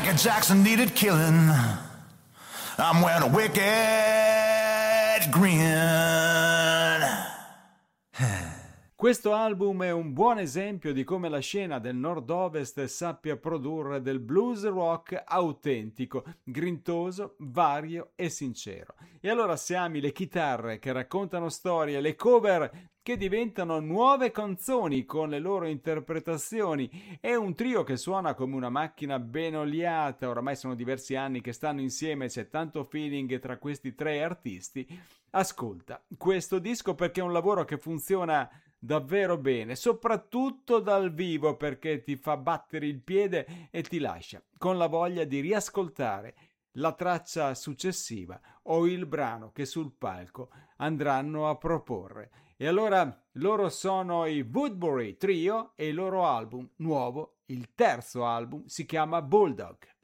Michael Jackson needed killing. I'm wearing a wicked grin. Questo album è un buon esempio di come la scena del nord-ovest sappia produrre del blues rock autentico, grintoso, vario e sincero. E allora se ami le chitarre che raccontano storie, le cover che diventano nuove canzoni con le loro interpretazioni e un trio che suona come una macchina ben oliata, oramai sono diversi anni che stanno insieme, c'è tanto feeling tra questi tre artisti, ascolta questo disco perché è un lavoro che funziona davvero bene, soprattutto dal vivo perché ti fa battere il piede e ti lascia con la voglia di riascoltare la traccia successiva o il brano che sul palco andranno a proporre. E allora loro sono i Woodbury Trio e il loro album nuovo, il terzo album, si chiama Bulldog.